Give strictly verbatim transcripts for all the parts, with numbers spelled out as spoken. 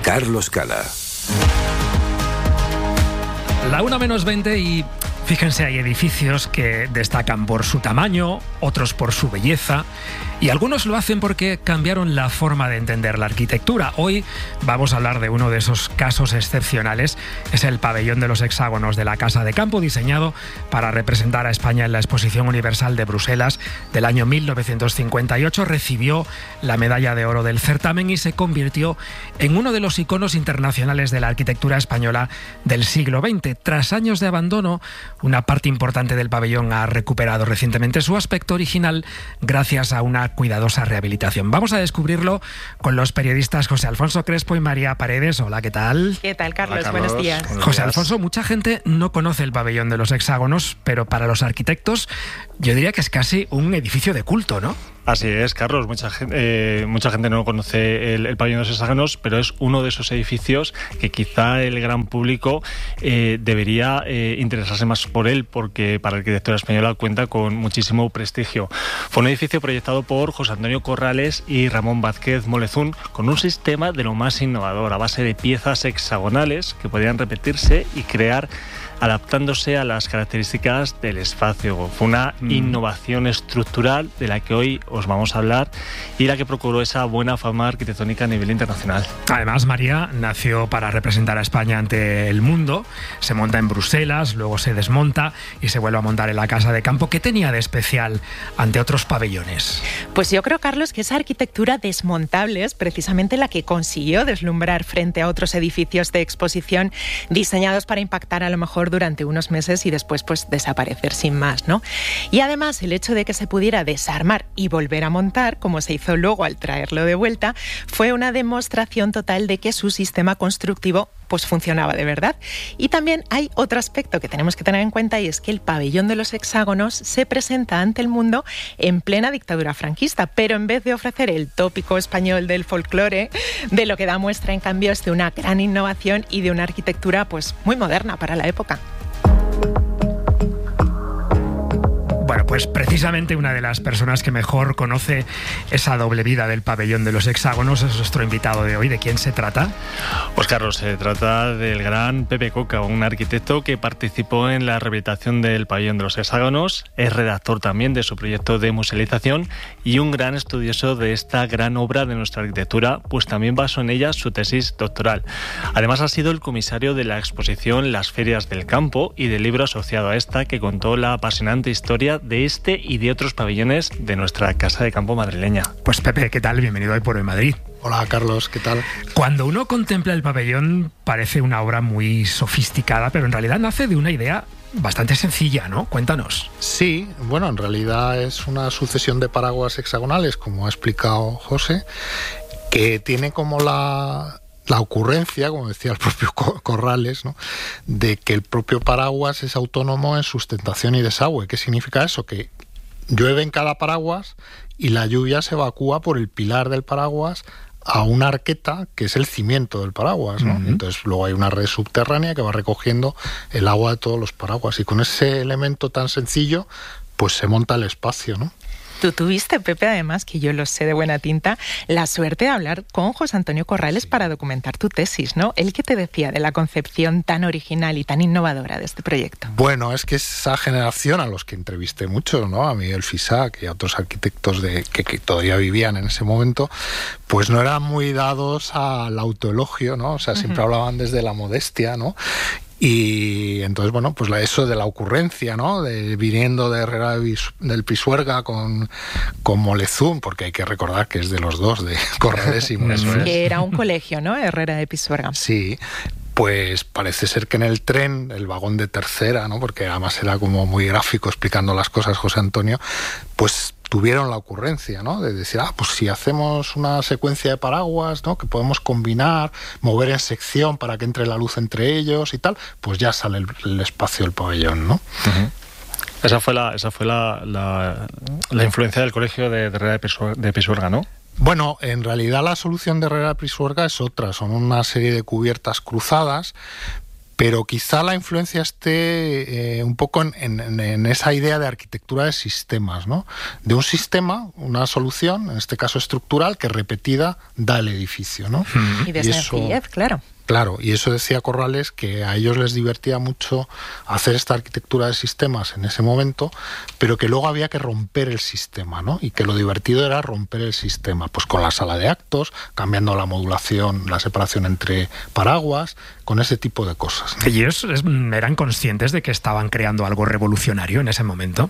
Carlos Cala. La una menos veinte y fíjense, hay edificios que destacan por su tamaño, otros por su belleza, y algunos lo hacen porque cambiaron la forma de entender la arquitectura. Hoy vamos a hablar de uno de esos casos excepcionales. Es el pabellón de los hexágonos de la Casa de Campo, diseñado para representar a España en la Exposición Universal de Bruselas del año mil novecientos cincuenta y ocho. Recibió la medalla de oro del certamen y se convirtió en uno de los iconos internacionales de la arquitectura española del siglo veinte. Tras años de abandono, una parte importante del pabellón ha recuperado recientemente su aspecto original gracias a una cuidadosa rehabilitación. Vamos a descubrirlo con los periodistas José Alfonso Crespo y María Paredes. Hola, ¿qué tal? ¿Qué tal, Carlos? Hola, Carlos. Buenos días. Buenos José días. Alfonso, mucha gente no conoce el pabellón de los hexágonos, pero para los arquitectos yo diría que es casi un edificio de culto, ¿no? Así es, Carlos. Mucha gente, eh, mucha gente no conoce el, el pabellón de los hexágonos, pero es uno de esos edificios que quizá el gran público eh, debería eh, interesarse más por él, porque para la arquitectura española cuenta con muchísimo prestigio. Fue un edificio proyectado por José Antonio Corrales y Ramón Vázquez Molezún, con un sistema de lo más innovador, a base de piezas hexagonales que podían repetirse y crear adaptándose a las características del espacio. Fue una mm. innovación estructural de la que hoy os vamos a hablar y la que procuró esa buena fama arquitectónica a nivel internacional. Además, María nació para representar a España ante el mundo. Se monta en Bruselas, luego se desmonta y se vuelve a montar en la Casa de Campo. ¿Qué tenía de especial ante otros pabellones? Pues yo creo, Carlos, que esa arquitectura desmontable es precisamente la que consiguió deslumbrar frente a otros edificios de exposición diseñados para impactar a lo mejor durante unos meses y después pues desaparecer sin más, ¿no? Y además el hecho de que se pudiera desarmar y volver a montar, como se hizo luego al traerlo de vuelta, fue una demostración total de que su sistema constructivo pues funcionaba de verdad. Y también hay otro aspecto que tenemos que tener en cuenta, y es que el pabellón de los hexágonos se presenta ante el mundo en plena dictadura franquista, pero en vez de ofrecer el tópico español del folclore, de lo que da muestra en cambio es de una gran innovación y de una arquitectura pues muy moderna para la época. Bueno, pues precisamente una de las personas que mejor conoce esa doble vida del pabellón de los hexágonos es nuestro invitado de hoy. ¿De quién se trata? Pues Carlos, se trata del gran Pepe Coca, un arquitecto que participó en la rehabilitación del pabellón de los hexágonos, es redactor también de su proyecto de musealización y un gran estudioso de esta gran obra de nuestra arquitectura, pues también basó en ella su tesis doctoral. Además ha sido el comisario de la exposición Las Ferias del Campo y del libro asociado a esta, que contó la apasionante historia de este y de otros pabellones de nuestra Casa de Campo madrileña. Pues Pepe, ¿qué tal? Bienvenido hoy por Hoy Madrid. Hola Carlos, ¿qué tal? Cuando uno contempla el pabellón parece una obra muy sofisticada, pero en realidad nace de una idea bastante sencilla, ¿no? Cuéntanos. Sí, bueno, en realidad es una sucesión de paraguas hexagonales, como ha explicado José, que tiene como la... la ocurrencia, como decía el propio Corrales, ¿no?, de que el propio paraguas es autónomo en sustentación y desagüe. ¿Qué significa eso? Que llueve en cada paraguas y la lluvia se evacúa por el pilar del paraguas a una arqueta que es el cimiento del paraguas, ¿no? Uh-huh. Entonces luego hay una red subterránea que va recogiendo el agua de todos los paraguas, y con ese elemento tan sencillo pues se monta el espacio, ¿no? Tú tuviste, Pepe, además, que yo lo sé de buena tinta, la suerte de hablar con José Antonio Corrales para documentar tu tesis, ¿no? ¿Él qué te decía de la concepción tan original y tan innovadora de este proyecto? Bueno, es que esa generación a los que entrevisté mucho, ¿no?, a Miguel Fisac y a otros arquitectos de, que, que todavía vivían en ese momento, pues no eran muy dados al autoelogio, ¿no? O sea, siempre uh-huh. hablaban desde la modestia, ¿no? Y entonces, bueno, pues eso de la ocurrencia, ¿no?, de viniendo de Herrera del Pisuerga con, con Molezún, porque hay que recordar que es de los dos, de Corrales y Molezún. Que era un colegio, ¿no?, Herrera de Pisuerga. Sí. Pues parece ser que en el tren, el vagón de tercera, ¿no?, porque además era como muy gráfico explicando las cosas José Antonio, pues tuvieron la ocurrencia, ¿no?, de decir, ah, pues si hacemos una secuencia de paraguas, ¿no?, que podemos combinar, mover en sección para que entre la luz entre ellos y tal, pues ya sale el, el espacio del pabellón, ¿no? Uh-huh. Esa fue la, esa fue la, la, la influencia del colegio de, de Herrera de Pisuerga, de Pisuerga, ¿no? Bueno, en realidad la solución de Herrera de Pisuerga es otra, son una serie de cubiertas cruzadas, pero quizá la influencia esté eh, un poco en, en, en esa idea de arquitectura de sistemas, ¿no? De un sistema, una solución, en este caso estructural, que repetida da el edificio, ¿no? Y de sencillez, claro. Claro, y eso decía Corrales, que a ellos les divertía mucho hacer esta arquitectura de sistemas en ese momento, pero que luego había que romper el sistema, ¿no? Y que lo divertido era romper el sistema, pues con la sala de actos, cambiando la modulación, la separación entre paraguas, con ese tipo de cosas, ¿no? ¿Y ellos eran conscientes de que estaban creando algo revolucionario en ese momento?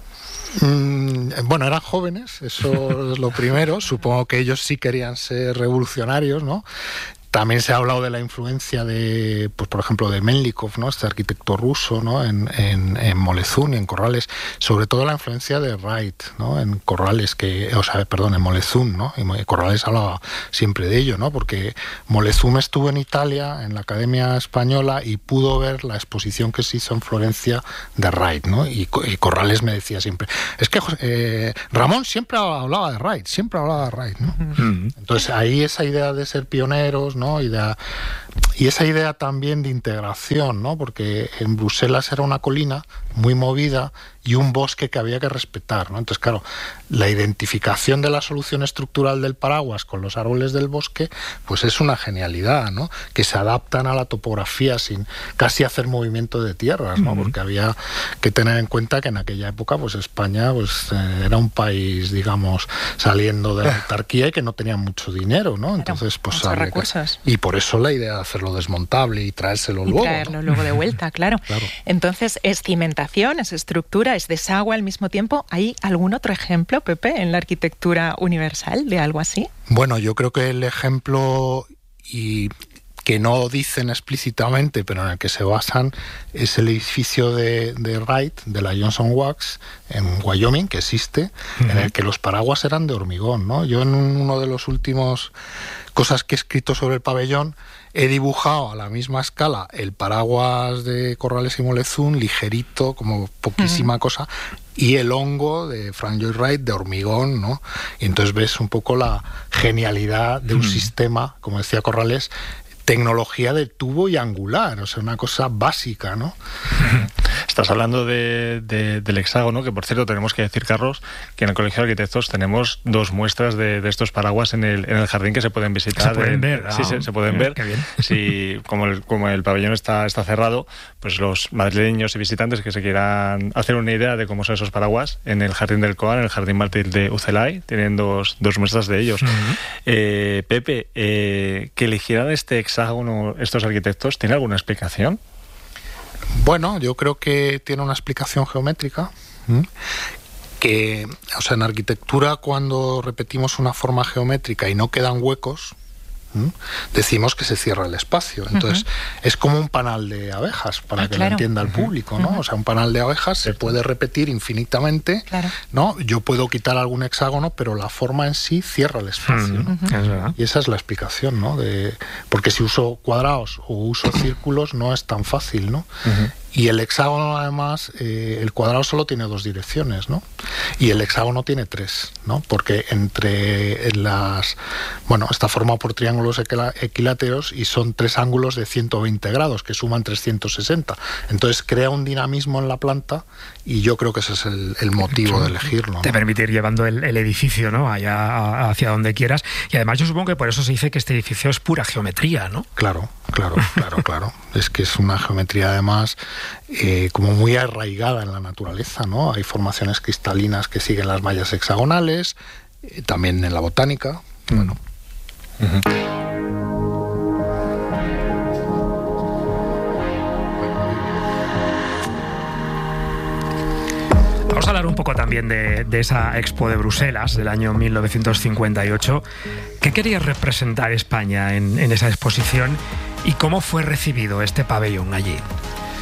Mm, bueno, eran jóvenes, eso es lo primero. Supongo que ellos sí querían ser revolucionarios, ¿no? También se ha hablado de la influencia de, pues por ejemplo, de Melnikov, ¿no? Este arquitecto ruso, ¿no? En, en, en Molezún y en Corrales, sobre todo la influencia de Wright, ¿no? En Corrales, que, o sea, perdón, en Molezún, ¿no? Y Corrales hablaba siempre de ello, ¿no? Porque Molezún estuvo en Italia, en la Academia Española, y pudo ver la exposición que se hizo en Florencia de Wright, ¿no? Y, y Corrales me decía siempre, es que eh, Ramón siempre hablaba de Wright, siempre hablaba de Wright, ¿no? Mm. Entonces ahí esa idea de ser pioneros, ¿no? Y, de, y esa idea también de integración, ¿no? Porque en Bruselas era una colina muy movida y un bosque que había que respetar, ¿no? Entonces, claro, la identificación de la solución estructural del paraguas con los árboles del bosque, pues es una genialidad, ¿no? Que se adaptan a la topografía sin casi hacer movimiento de tierras, ¿no? Uh-huh. Porque había que tener en cuenta que en aquella época, pues España, pues eh, era un país, digamos, saliendo de la autarquía y que no tenía mucho dinero, ¿no? Entonces, pues muchos recursos. Que, y por eso la idea de hacerlo desmontable y traérselo y luego. traerlo ¿no? luego de vuelta, claro. claro. Entonces, es cimentación, es estructura, es desagüe al mismo tiempo. ¿Hay algún otro ejemplo, Pepe, en la arquitectura universal de algo así? Bueno, yo creo que el ejemplo y que no dicen explícitamente, pero en el que se basan, es el edificio de, de Wright, de la Johnson Wax, en Wyoming, que existe, uh-huh. en el que los paraguas eran de hormigón, ¿no? Yo en uno de los últimos cosas que he escrito sobre el pabellón, he dibujado a la misma escala el paraguas de Corrales y Molezún, ligerito, como poquísima uh-huh. cosa, y el hongo de Frank Lloyd Wright de hormigón, ¿no? Y entonces ves un poco la genialidad de un uh-huh. sistema, como decía Corrales, tecnología de tubo y angular, o sea, una cosa básica, ¿no? Estás hablando de, de, del hexágono, que por cierto tenemos que decir, Carlos, que en el Colegio de Arquitectos tenemos dos muestras de, de estos paraguas en el, en el jardín que se pueden visitar. Se pueden de, ver. Sí, ah, se, se pueden bien, ver. Qué bien. Sí, como, el, como el pabellón está, está cerrado, pues los madrileños y visitantes que se quieran hacer una idea de cómo son esos paraguas, en el Jardín del Coan, en el Jardín Mártir de Ucelay, tienen dos, dos muestras de ellos. Uh-huh. eh, Pepe, eh, que eligieran este hexágono estos arquitectos, ¿tiene alguna explicación? Bueno, yo creo que tiene una explicación geométrica. ¿Mm? Que, o sea, en arquitectura, cuando repetimos una forma geométrica y no quedan huecos, ¿Mm? decimos que se cierra el espacio. Entonces, uh-huh. es como un panal de abejas, para ah, que claro. lo entienda el público, ¿no? Uh-huh. O sea, un panal de abejas se puede repetir infinitamente, claro. ¿no? Yo puedo quitar algún hexágono, pero la forma en sí cierra el espacio, ¿no? Uh-huh. Es verdad. Y esa es la explicación, ¿no? De, porque si uso cuadrados o uso círculos no es tan fácil, ¿no? Uh-huh. Y el hexágono, además, eh, el cuadrado solo tiene dos direcciones, ¿no? Y el hexágono tiene tres, ¿no? Porque entre las... Bueno, está formado por triángulos equiláteros y son tres ángulos de ciento veinte grados, que suman trescientos sesenta. Entonces crea un dinamismo en la planta y yo creo que ese es el, el motivo de elegirlo, ¿no? Te permite ir llevando el, el edificio, ¿no? Allá hacia donde quieras. Y además yo supongo que por eso se dice que este edificio es pura geometría, ¿no? Claro, claro, claro, claro. Es que es una geometría, además... Eh, como muy arraigada en la naturaleza, ¿no? Hay formaciones cristalinas que siguen las mallas hexagonales, eh, también en la botánica. Mm. Bueno. Uh-huh. Vamos a hablar un poco también de, de esa Expo de Bruselas del año mil novecientos cincuenta y ocho. ¿Qué quería representar España en, en esa exposición y cómo fue recibido este pabellón allí?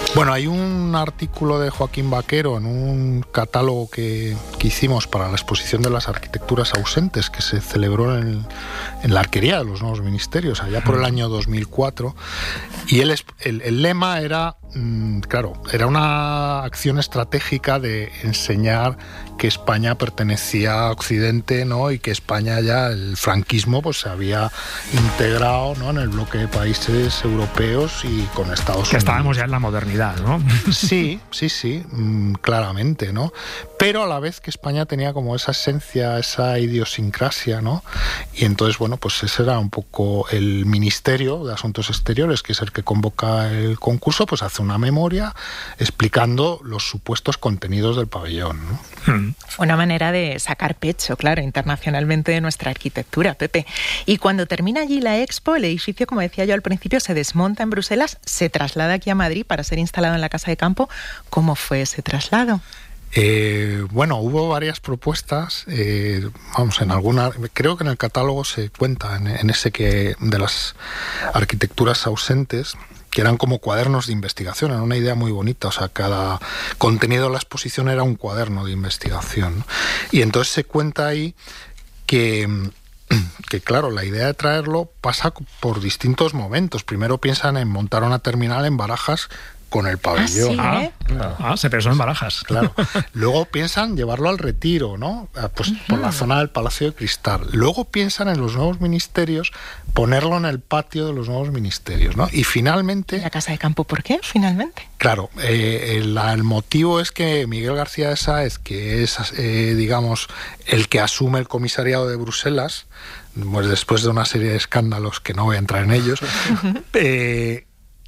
Bueno, hay un artículo de Joaquín Vaquero en un catálogo que, que hicimos para la exposición de las arquitecturas ausentes que se celebró en, en la Arquería de los Nuevos Ministerios, allá por el año dos mil cuatro. Y el, el, el lema era, mmm, claro, era una acción estratégica de enseñar que España pertenecía a Occidente, ¿no? Y que España ya, el franquismo, pues se había integrado, ¿no?, en el bloque de países europeos y con Estados Unidos. Que estábamos ya en la modernidad, ¿no? Sí, sí, sí, mmm, claramente, ¿no? Pero a la vez que España tenía como esa esencia, esa idiosincrasia, ¿no? Y entonces, bueno, pues ese era un poco el Ministerio de Asuntos Exteriores, que es el que convoca el concurso, pues hace una memoria explicando los supuestos contenidos del pabellón, ¿no? Hmm. Una manera de sacar pecho, claro, internacionalmente de nuestra arquitectura, Pepe. Y cuando termina allí la Expo, el edificio, como decía yo al principio, se desmonta en Bruselas, se traslada aquí a Madrid para ser instalado en la Casa de Campo. ¿Cómo fue ese traslado? Eh, bueno, hubo varias propuestas, eh, vamos, en alguna, creo que en el catálogo se cuenta, en, en ese que de las arquitecturas ausentes, que eran como cuadernos de investigación, era una idea muy bonita, o sea, cada contenido de la exposición era un cuaderno de investigación, ¿no? Y entonces se cuenta ahí que, que, claro, la idea de traerlo pasa por distintos momentos. Primero piensan en montar una terminal en Barajas con el pabellón. Ah, ¿sí, eh? ah, claro. ah, se pensó en Barajas. Claro. Luego piensan llevarlo al Retiro, ¿no? Pues uh-huh. por la zona del Palacio de Cristal. Luego piensan en los nuevos ministerios, ponerlo en el patio de los nuevos ministerios, ¿no? Y finalmente... ¿La Casa de Campo por qué, finalmente? Claro, eh, el, el motivo es que Miguel García de Sáez, que es, eh, digamos, el que asume el comisariado de Bruselas, pues después de una serie de escándalos que no voy a entrar en ellos, eh,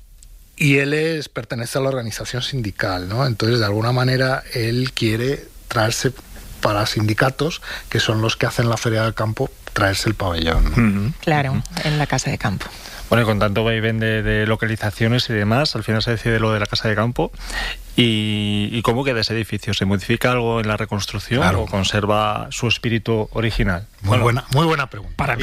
y él es, pertenece a la organización sindical, ¿no? Entonces, de alguna manera, él quiere traerse para sindicatos, que son los que hacen la Feria del Campo, traerse el pabellón, ¿no? Uh-huh. Claro, uh-huh. en la Casa de Campo. Bueno, y con tanto vaivén de, de localizaciones y demás, al final se decide lo de la Casa de Campo. ¿Y, y cómo queda ese edificio? ¿Se modifica algo en la reconstrucción, claro, o conserva su espíritu original? Muy, bueno, buena, muy buena pregunta. Para